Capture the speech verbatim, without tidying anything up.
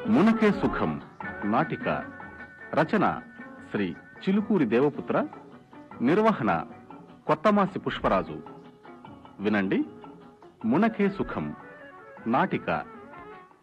మునకే సుఖం నాటిక రచన శ్రీ చిలుకూరి దేవపుత్ర, నిర్వహణ కొత్తమాసి పుష్పరాజు. వినండి, మునకే సుఖం నాటిక.